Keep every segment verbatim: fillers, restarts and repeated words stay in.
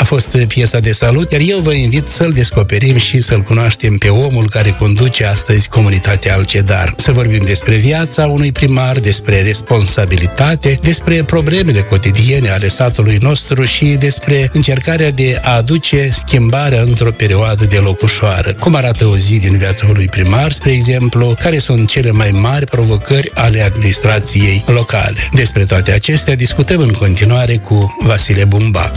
fost piesa de salut, iar eu vă invit să-l descoperim și să-l cunoaștem pe omul care conduce astăzi comunitatea Alcedar. Să vorbim despre viața unui primar, despre responsabilitate, despre problemele cotidiene ale satului nostru și despre încercarea de a aduce schimbarea într-o perioadă deloc ușoară. Cum arată o zi din viața unui primar, spre exemplu, care sunt cele mai mari provocări ale administrației locale. Despre toate acestea discutăm în continuare cu Vasile Bumbac.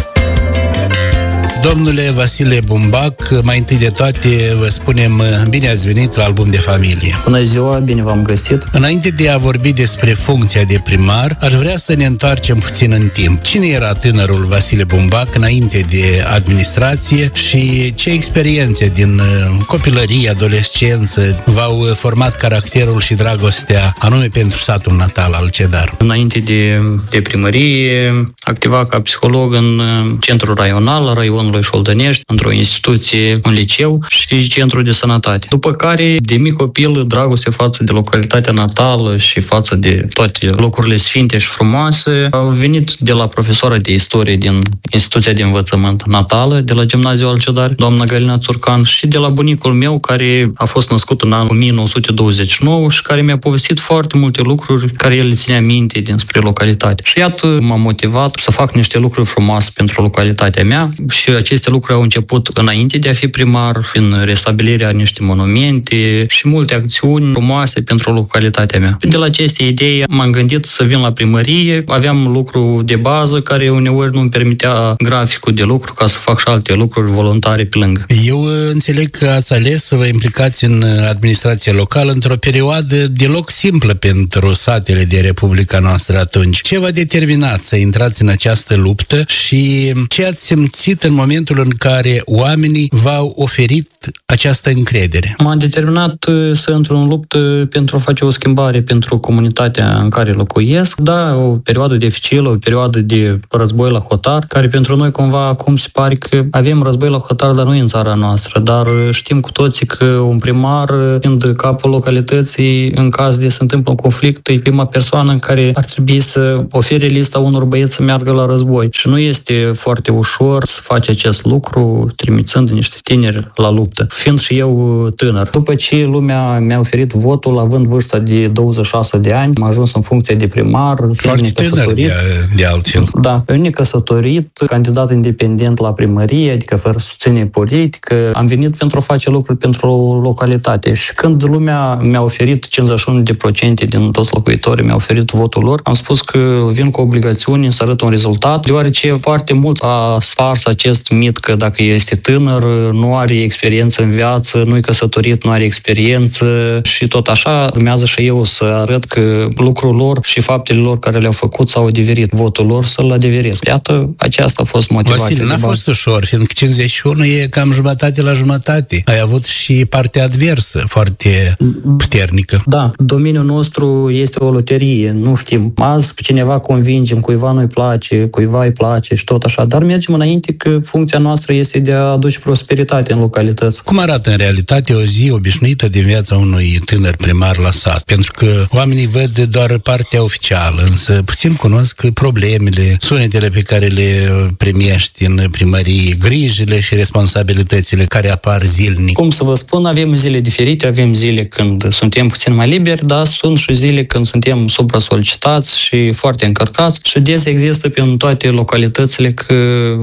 Domnule Vasile Bumbac, mai întâi de toate vă spunem bine ați venit la Album de Familie. Bună ziua, bine v-am găsit. Înainte de a vorbi despre funcția de primar, aș vrea să ne întoarcem puțin în timp. Cine era tânărul Vasile Bumbac înainte de administrație și ce experiențe din copilărie, adolescență v-au format caracterul și dragostea anume pentru satul natal Alcedar? Înainte de, de primărie, activa ca psiholog în centrul raional, raionul Șoldănești, într-o instituție, un liceu și centru de sănătate. După care, de mic copil, dragoste față de localitatea natală și față de toate locurile sfinte și frumoase, au venit de la profesoara de istorie din instituția de învățământ natală, de la Gimnaziul Alcedar, doamna Galina Țurcan, și de la bunicul meu, care a fost născut în anul o mie nouă sute douăzeci și nouă și care mi-a povestit foarte multe lucruri care el le ținea minte dinspre localitate. Și iată, m-a motivat să fac niște lucruri frumoase pentru localitatea mea și aceste lucruri au început înainte de a fi primar, prin restabilirea niște monumente și multe acțiuni frumoase pentru localitatea mea. De la aceste idei m-am gândit să vin la primărie. Aveam lucru de bază care uneori nu îmi permitea graficul de lucru ca să fac și alte lucruri voluntare pe lângă. Eu înțeleg că ați ales să vă implicați în administrația locală într-o perioadă deloc simplă pentru satele de Republica noastră atunci. Ce v-a determinat să intrați în această luptă și ce ați simțit în momentul în care oamenii v-au oferit această încredere? M-am determinat să intru în luptă pentru a face o schimbare pentru comunitatea în care locuiesc. Da, o perioadă dificilă, o perioadă de război la hotar, care pentru noi cumva acum se pare că avem război la hotar, dar nu în țara noastră. Dar știm cu toții că un primar, fiind capul localității, în caz de se întâmplă un conflict, e prima persoană în care ar trebui să ofere lista unor băieți să meargă la război. Și nu este foarte ușor să faci acest lucru, trimițând niște tineri la luptă, fiind și eu tânăr. După ce lumea mi-a oferit votul, având vârsta de douăzeci și șase de ani, am ajuns în funcție de primar, foarte tânăr de, de altfel. Da, eu necăsătorit, candidat independent la primărie, adică fără susținere politică, am venit pentru a face lucruri pentru localitate. Și când lumea mi-a oferit cincizeci și unu la sută din toți locuitorii, mi-a oferit votul lor, am spus că vin cu obligațiuni să arăt un rezultat, deoarece foarte mult a spars acest mit că dacă este tânăr, nu are experiență în viață, nu e căsătorit, nu are experiență și tot așa urmează și eu să arăt că lucrul lor și faptele lor care le-au făcut s-au adeverit, votul lor să-l adeveresc. Iată, aceasta a fost motivația. Vasile, n-a fost ușor, fiindcă cincizeci și unu e cam jumătate la jumătate. Ai avut și partea adversă, foarte puternică. Da, domeniul nostru este o loterie, nu știm. Azi pe cineva convingem, cuiva nu-i place, cuiva îi place și tot așa, dar mergem înainte că funcția noastră este de a aduce prosperitate în localități. Cum arată în realitate o zi obișnuită din viața unui tânăr primar la sat? Pentru că oamenii văd doar partea oficială, însă puțin cunosc problemele, sunetele pe care le primești în primărie, grijile și responsabilitățile care apar zilnic. Cum să vă spun, avem zile diferite, avem zile când suntem puțin mai liberi, dar sunt și zile când suntem supra-solicitați și foarte încărcați și des există prin toate localitățile că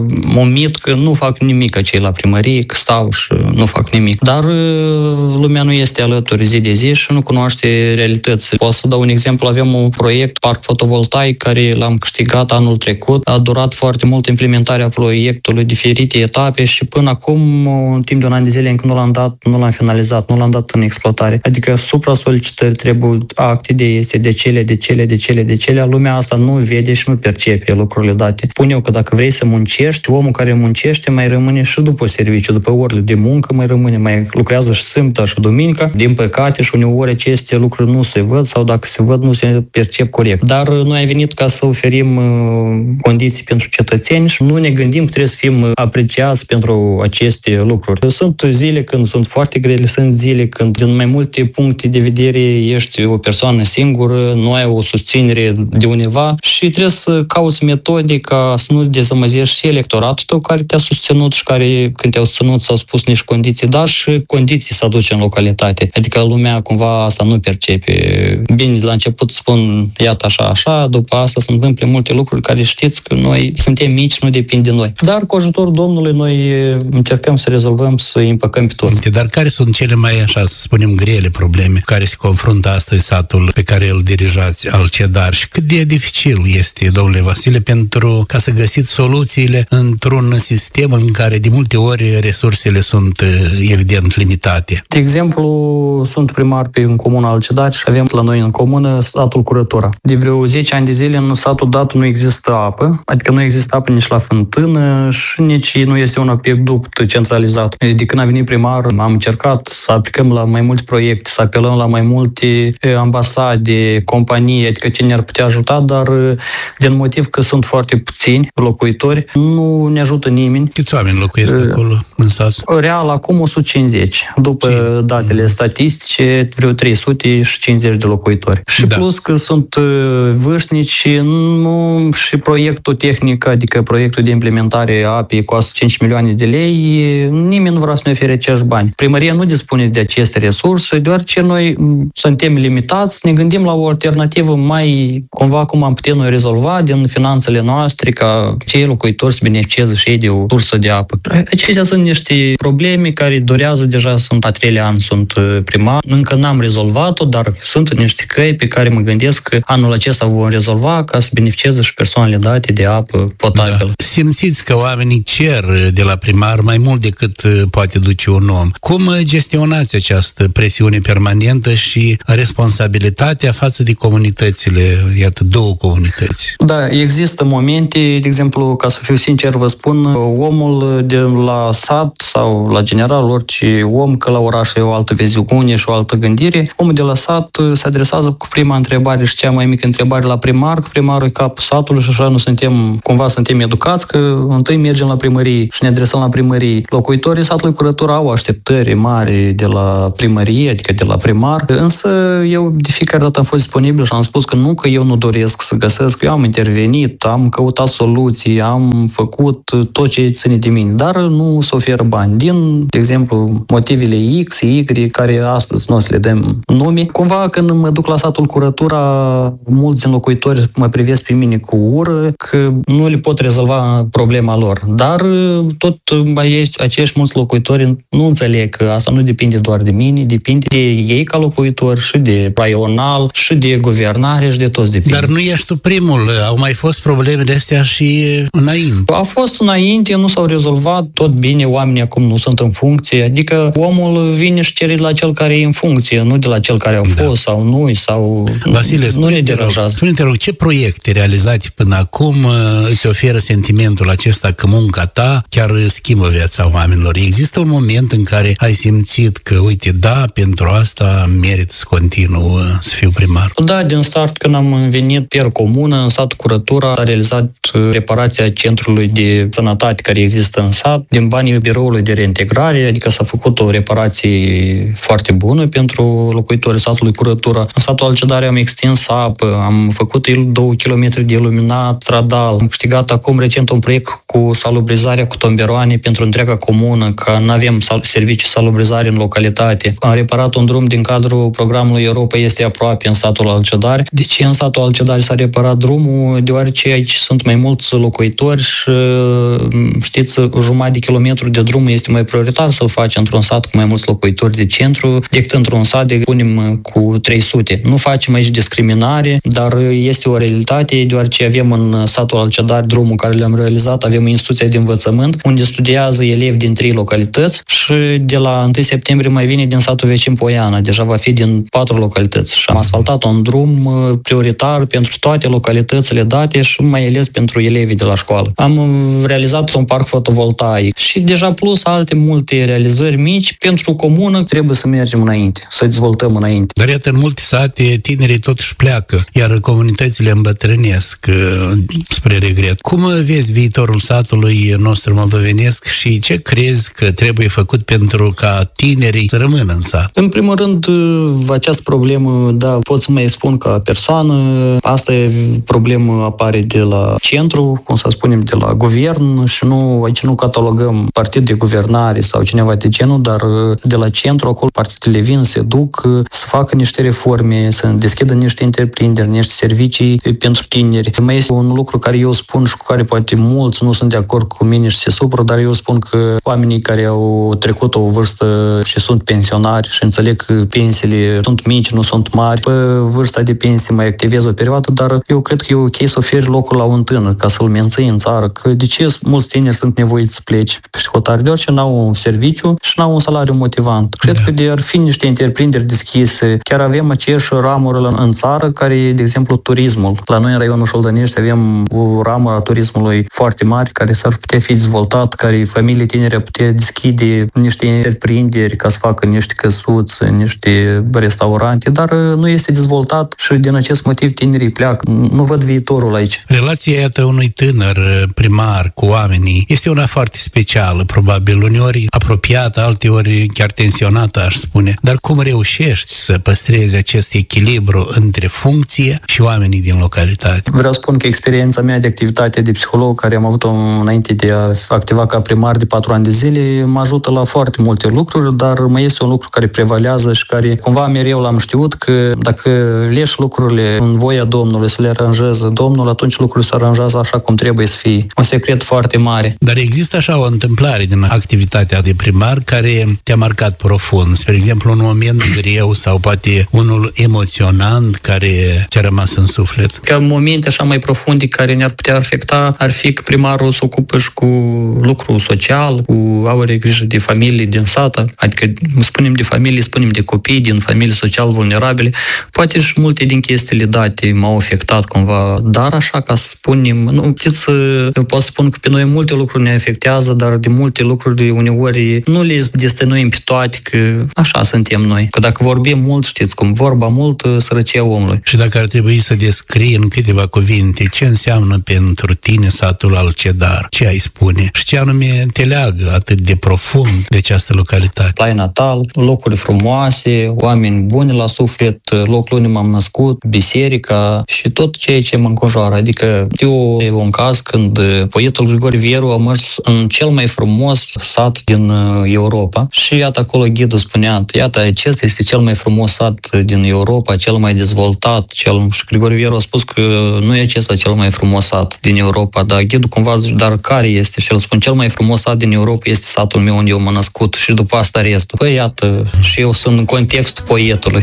un mit că nu fac nimic acei la primărie, că stau și nu fac nimic. Dar lumea nu este alături zi de zi și nu cunoaște realități. Pot să dau un exemplu, avem un proiect, parc fotovoltaic, care l-am câștigat anul trecut. A durat foarte mult implementarea proiectului, diferite etape și până acum, în timp de un an de zile, încă nu l-am dat, nu l-am finalizat, nu l-am dat în exploatare. Adică supra-solicitări trebuie acte de este de cele, de cele, de cele, de cele. Lumea asta nu vede și nu percepe lucrurile date. Spun eu că dacă vrei să muncești, omul care muncește mai rămâne și după serviciu, după orele de muncă mai rămâne, mai lucrează și sâmbătă și duminica. Din păcate și uneori aceste lucruri nu se văd sau dacă se văd nu se percep corect. Dar noi am venit ca să oferim uh, condiții pentru cetățeni și nu ne gândim că trebuie să fim apreciați pentru aceste lucruri. Sunt zile când sunt foarte grele, sunt zile când din mai multe puncte de vedere ești o persoană singură, nu ai o susținere de undeva și trebuie să cauți metode ca să nu dezamăgești și electoratul tău care care te-a susținut și care, când te-au susținut, s-au spus niște condiții, dar și condiții să aduce în localitate. Adică lumea cumva asta nu percepe. Bine, la început spun, iată așa, așa, după asta se întâmplă multe lucruri care știți că noi suntem mici, nu depinde de noi. Dar cu ajutorul Domnului noi încercăm să rezolvăm, să împăcăm pe toți. Dar care sunt cele mai, așa, să spunem, grele probleme care se confruntă astăzi satul pe care îl dirijați, Alcedar, și cât de dificil este, domnule Vasile, pentru ca să găsiți soluțiile într-un sistem în care de multe ori resursele sunt evident limitate? De exemplu, sunt primar pe în comuna Alcedar și avem la noi în comună satul Curătura. De vreo zece ani de zile în satul dat nu există apă, adică nu există apă nici la fântână și nici nu este un apeduct centralizat. De când a venit primar, am încercat să aplicăm la mai multe proiecte, să apelăm la mai multe ambasade, companii, adică cine ne-ar putea ajuta, dar din motiv că sunt foarte puțini locuitori, nu ne ajută nimeni. Câți oameni locuiesc uh, acolo, în sat? Real, acum o sută cincizeci. După Ce? datele statistice, vreo trei sute cincizeci de locuitori. Și da. plus că sunt vârstnici și, nu, și proiectul tehnic, adică proiectul de implementare a A P I costă cinci milioane de lei, nimeni nu vrea să ne ofere acești bani. Primăria nu dispune de aceste resurse, deoarece noi suntem limitați, ne gândim la o alternativă mai, cumva, cum am putea noi rezolva din finanțele noastre, ca cei locuitori să beneficieze și ei de o sursă de apă. Acestea sunt niște probleme care durează deja, sunt a treilea an, sunt primar. Încă n-am rezolvat-o, dar sunt niște căi pe care mă gândesc că anul acesta vom rezolva ca să beneficieze și persoanele date de apă potabilă. Da. Simțiți că oamenii cer de la primar mai mult decât poate duce un om. Cum gestionați această presiune permanentă și responsabilitatea față de comunitățile, iată, două comunități? Da, există momente, de exemplu, ca să fiu sincer, vă spun, omul de la sat sau la general, orice om, că la oraș e o altă viziune și o altă gândire, omul de la sat se adresează cu prima întrebare și cea mai mică întrebare la primar, că primarul e capul satului și așa nu suntem, cumva suntem educați, că întâi mergem la primărie și ne adresăm la primărie. Locuitorii satului Curătura au așteptări mari de la primărie, adică de la primar, însă eu de fiecare dată am fost disponibil și am spus că nu că eu nu doresc să găsesc, eu am intervenit, am căutat soluții, am făcut tot ce ține de mine, dar nu se oferă bani. Din, de exemplu, motivele X, Y, care astăzi nu o să le dăm nume. Cumva când mă duc la satul Curătura, mulți din locuitori mă privesc pe mine cu ură, că nu le pot rezolva problema lor. Dar tot acești mulți locuitori nu înțeleg că asta nu depinde doar de mine, depinde de ei ca locuitori și de raional și de guvernare și de toți depinde. Dar nu ești tu primul, au mai fost problemele astea și înainte. Au fost înainte, nu s-au rezolvat, tot bine, oamenii acum nu sunt în funcție, adică omul vine și cere la cel care e în funcție, nu de la cel care au fost da. sau nu, sau Vasile, nu ne deranjează. Spune-te rog, ce proiecte realizate până acum îți oferă sentimentul acesta că munca ta chiar schimbă viața oamenilor? Există un moment în care ai simțit că, uite, da, pentru asta merit să continuu să fiu primar? Da, din start, când am venit per comună, în satul Curătura, a realizat reparația centrului de sănătate care există în sat, din banii biroului de reintegrare, adică s-a făcut o reparație foarte bună pentru locuitorii satului Curătura. În satul Alcedar am extins apă, am făcut două kilometri de iluminat stradal, am câștigat acum recent un proiect cu salubrizarea cu tomberoane pentru întreaga comună, că nu avem servicii salubrizare în localitate. Am reparat un drum din cadrul programului Europa este aproape în satul Alcedar. De ce în satul Alcedar s-a reparat drumul? Deoarece aici sunt mai mulți locuitori și știți, o jumătate de kilometru de drum este mai prioritar să-l faci într-un sat cu mai mulți locuitori de centru decât într-un sat de punem cu trei sute. Nu facem aici discriminare, dar este o realitate, deoarece avem în satul Alcedar drumul care le-am realizat, avem instituția de învățământ, unde studiază elevi din trei localități și de la întâi septembrie mai vine din satul vecin Poiana, deja va fi din patru localități și am asfaltat un drum prioritar pentru toate localitățile date și mai ales pentru elevii de la școală. Am realizat un parc fotovoltaic și deja plus alte multe realizări mici pentru comună. Trebuie să mergem înainte, să dezvoltăm înainte. Dar iată, în multe sate tinerii totuși pleacă, iar comunitățile îmbătrânesc spre regret. Cum vezi viitorul satului nostru moldovenesc și ce crezi că trebuie făcut pentru ca tinerii să rămână în sat? În primul rând, această problemă, da, pot să mă expun ca persoană. Asta e problemă apare de la centru, cum să spunem, de la guvern și nu, aici nu catalogăm partid de guvernare sau cineva de genul, dar de la centru, acolo partidele vin, se duc să facă niște reforme, să deschidă niște întreprinderi, niște servicii pentru tineri. Mai este un lucru care eu spun și cu care poate mulți nu sunt de acord cu mine și se supără, dar eu spun că oamenii care au trecut o vârstă și sunt pensionari și înțeleg că pensiile sunt mici, nu sunt mari, pe vârsta de pensie mai activez o perioadă, dar eu cred că e ok să oferi locul la un tânăr ca să-l menții în țară, că de ce mulți tineri sunt nevoiți să plece pe hotare, deoarece n-au un serviciu și n-au un salariu motivant. Cred da. că de ar fi niște întreprinderi deschise. Chiar avem aceeași ramură în țară, care, de exemplu, turismul. La noi, în raionul Șoldănești, avem o ramură a turismului foarte mare, care s-ar putea fi dezvoltat, care familiile tinere ar putea deschide niște întreprinderi ca să facă niște căsuți, niște restaurante, dar nu este dezvoltat și din acest motiv tinerii pleacă. Nu văd viitorul aici. Relația, iată, unui tânăr primar cu oamenii este una foarte specială, probabil uneori apropiată, alteori chiar tensionată, aș spune. Dar cum reușești să păstrezi acest echilibru între funcție și oamenii din localitate? Vreau să spun că experiența mea de activitate de psiholog, care am avut-o înainte de a activa ca primar de patru ani de zile, mă ajută la foarte multe lucruri, dar mai este un lucru care prevalează și care cumva mereu l-am știut, că dacă leși lucrurile în voia Domnului, să le aranjeze Domnul, atunci lucrurile se aranjează așa cum trebuie să fie. Un secret foarte mare. Dar există așa o întâmplare din activitatea de primar care te-a marcat profund? Spre exemplu, un moment greu sau poate unul emoționant care ți-a rămas în suflet? Ca momente așa mai profunde care ne-ar putea afecta ar fi că primarul se ocupă și cu lucru social, cu are grijă de familii din sat, adică spunem de familie, spunem de copii din familii social vulnerabile. Poate și multe din chestiile date m-au afectat cumva, dar așa ca să spunem, nu puteți să, eu pot să spun că pe noi multe lucruri ne afectează, dar de multe lucruri uneori nu le destăinuim pe toate, că așa suntem noi. Că dacă vorbim mult, știți cum, vorba mult, sărăcia omului. Și dacă ar trebui să descrii în câteva cuvinte ce înseamnă pentru tine satul Alcedar, ce ai spune și ce anume te leagă atât de profund de această localitate? Plai natal, locuri frumoase, oameni buni la suflet, locul unde m-am născut, biserica și tot ceea ce mă înconjoară. Adică eu e un caz când poetul Grigore Vieru a mers în cel mai frumos sat din Europa și iată acolo ghidul spunea, iată, acesta este cel mai frumos sat din Europa, cel mai dezvoltat, cel... și Grigore Vieru a spus că nu e acesta cel mai frumos sat din Europa, dar ghidul cumva zice, dar care este? Și el spune, cel mai frumos sat din Europa este satul meu unde eu m-am născut și după asta restul. Păi iată, și eu sunt în contextul poetului.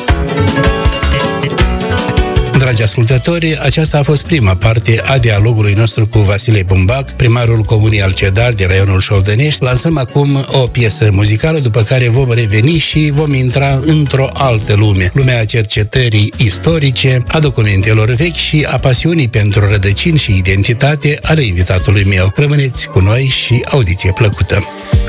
Dragi ascultători, aceasta a fost prima parte a dialogului nostru cu Vasile Bumbac, primarul Comunei Alcedar din raionul Șoldănești. Lansăm acum o piesă muzicală, după care vom reveni și vom intra într-o altă lume, lumea cercetării istorice, a documentelor vechi și a pasiunii pentru rădăcini și identitate ale invitatului meu. Rămâneți cu noi și audiție plăcută!